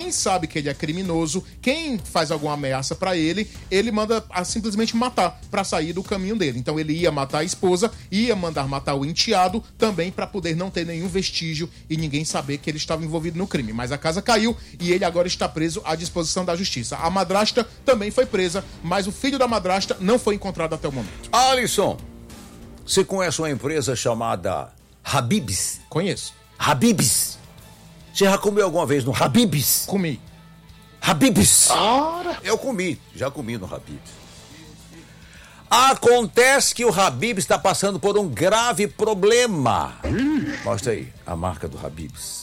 quem sabe que ele é criminoso, quem faz alguma ameaça pra ele, ele manda simplesmente matar pra sair do caminho dele. Então ele ia matar a esposa, ia mandar matar o enteado também pra poder não ter nenhum vestígio e ninguém saber que ele estava envolvido no crime. Mas a casa caiu e ele agora está preso à disposição da justiça. A madrasta também foi presa, mas o filho da madrasta não foi encontrado até o momento. Alisson, você conhece uma empresa chamada Habib's? Conheço. Habib's. Você já comeu alguma vez no Habib's? Comi. Habib's. Eu já comi no Habib's. Acontece que o Habib's está passando por um grave problema. Mostra aí a marca do Habib's.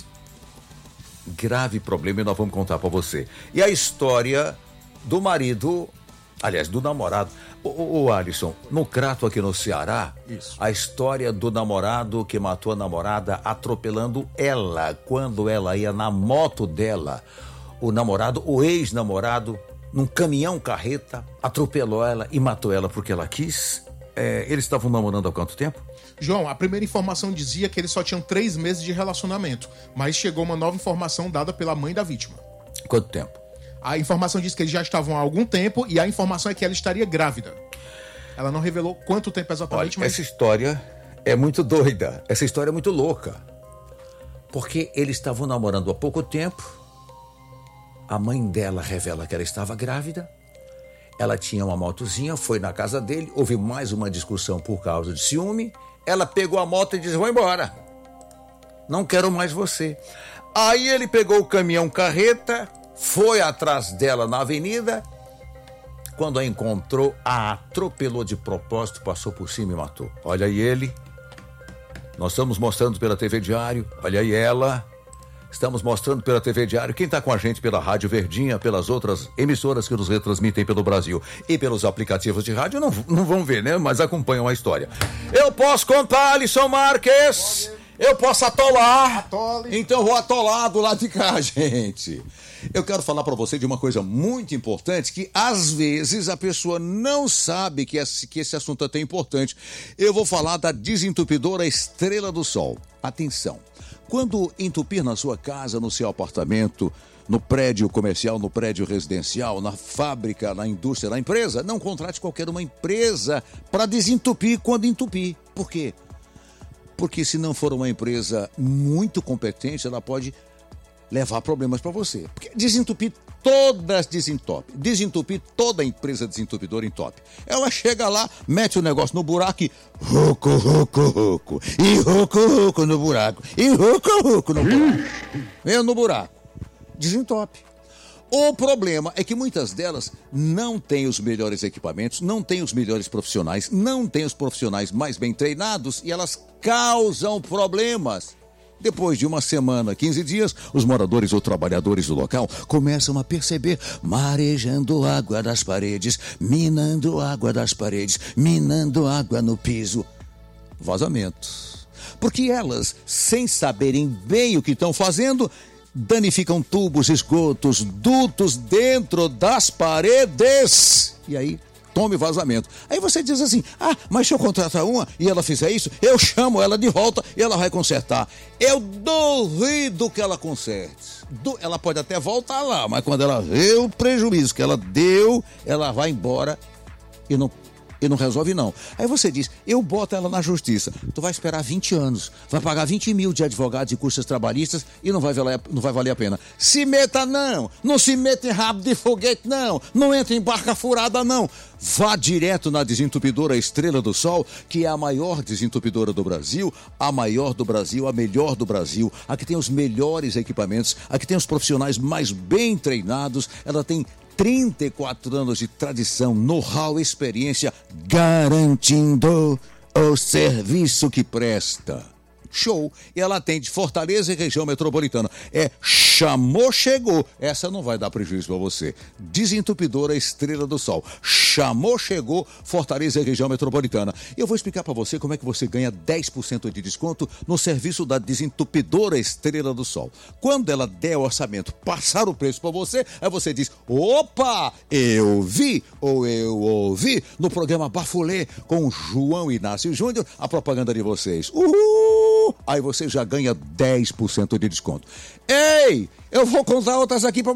Grave problema e nós vamos contar para você. E a história do marido, aliás, do namorado. O Alisson, no Crato aqui no Ceará, isso. A história do namorado que matou a namorada atropelando ela quando ela ia na moto dela. O namorado, o ex-namorado, num caminhão carreta, atropelou ela e matou ela porque ela quis. Eles estavam namorando há quanto tempo? João, a primeira informação dizia que eles só tinham 3 meses de relacionamento, mas chegou uma nova informação dada pela mãe da vítima. Quanto tempo? A informação diz que eles já estavam há algum tempo e a informação é que ela estaria grávida. Ela não revelou quanto tempo exatamente, mas... Essa história é muito doida, essa história é muito louca. Porque eles estavam namorando há pouco tempo, a mãe dela revela que ela estava grávida, ela tinha uma motozinha, foi na casa dele, houve mais uma discussão por causa de ciúme, ela pegou a moto e disse, vou embora, não quero mais você. Aí ele pegou o caminhão carreta, foi atrás dela na avenida, quando a encontrou, a atropelou de propósito, passou por cima e matou. Olha aí ele, nós estamos mostrando pela TV Diário, olha aí ela, estamos mostrando pela TV Diário, quem está com a gente pela Rádio Verdinha, pelas outras emissoras que nos retransmitem pelo Brasil e pelos aplicativos de rádio, não vão ver, né? Mas acompanham a história. Eu posso contar, Alisson Marques? Eu posso atolar? Atole. Então eu vou atolar do lado de cá, gente. Eu quero falar para você de uma coisa muito importante que às vezes a pessoa não sabe que esse assunto é tão importante. Eu vou falar da desentupidora Estrela do Sol. Atenção, quando entupir na sua casa, no seu apartamento, no prédio comercial, no prédio residencial, na fábrica, na indústria, na empresa, não contrate qualquer uma empresa para desentupir quando entupir. Por quê? Porque se não for uma empresa muito competente, ela pode levar problemas para você. Porque desentupir todas desentope. Desentupir toda empresa desentupidora entope. Ela chega lá, mete o negócio no buraco e ruco, ruco, ruco. E ruco, ruco no buraco. E ruco, ruco no buraco. Vem no buraco. Desentope. O problema é que muitas delas não têm os melhores equipamentos, não têm os melhores profissionais, não têm os profissionais mais bem treinados e elas causam problemas. Depois de uma semana, 15 dias, os moradores ou trabalhadores do local começam a perceber marejando água das paredes, minando água das paredes, minando água no piso. Vazamentos. Porque elas, sem saberem bem o que estão fazendo, danificam tubos, esgotos, dutos dentro das paredes. E aí, tome vazamento. Aí você diz assim, mas se eu contratar uma e ela fizer isso, eu chamo ela de volta e ela vai consertar. Eu duvido que ela conserte. Ela pode até voltar lá, mas quando ela vê o prejuízo que ela deu, ela vai embora e não resolve não. Aí você diz, eu boto ela na justiça. Tu vai esperar 20 anos, vai pagar 20 mil de advogados e custas trabalhistas e não vai valer a pena. Se meta não se meta em rabo de foguete não entra em barca furada não. Vá direto na desentupidora Estrela do Sol, que é a maior desentupidora do Brasil, a maior do Brasil, a melhor do Brasil, a que tem os melhores equipamentos, a que tem os profissionais mais bem treinados, ela tem 34 anos de tradição, know-how, experiência, garantindo o serviço que presta. Show! E ela atende Fortaleza e região metropolitana. Chamou, chegou. Essa não vai dar prejuízo para você. Desentupidora Estrela do Sol. Chamou, chegou, Fortaleza e região metropolitana. Eu vou explicar para você como é que você ganha 10% de desconto no serviço da desentupidora Estrela do Sol. Quando ela der o orçamento, passar o preço para você, aí você diz, opa, eu vi ou eu ouvi no programa Bafulê com João Inácio Júnior a propaganda de vocês. Uhul! Aí você já ganha 10% de desconto. Ei, eu vou contar outras aqui para